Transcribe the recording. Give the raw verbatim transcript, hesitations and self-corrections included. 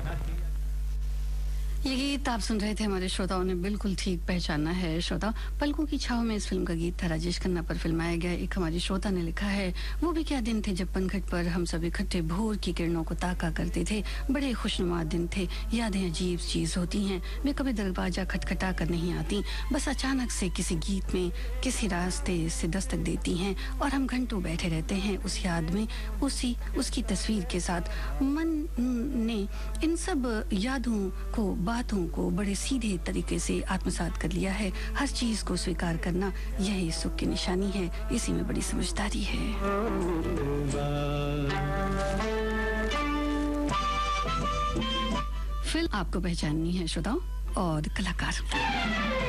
ये गीत आप सुन रहे थे, हमारे श्रोताओं ने बिल्कुल ठीक पहचाना है। श्रोता, पलकों की छाव में इस फिल्म का गीत था, राजेश खन्ना पर फिल्माया गया। एक हमारी श्रोता ने लिखा है, वो भी क्या दिन थे जब पनघट पर हम सब इकट्ठे भोर की किरणों को ताका करते थे। बड़े खुशनुमा दिन थे, यादें अजीब चीज होती हैं, वे कभी दरवाजा खटखटा कर नहीं आती, बस अचानक से किसी गीत में किसी रास्ते से दस्तक देती हैं और हम घंटों बैठे रहते हैं उस याद में, उसी उसकी तस्वीर के साथ। मन ने इन सब यादों को, बातों को बड़े सीधे तरीके से आत्मसात कर लिया है। हर चीज को स्वीकार करना यही सुख की निशानी है, इसी में बड़ी समझदारी है। फिल्म आपको पहचाननी है श्रोताओं, और कलाकार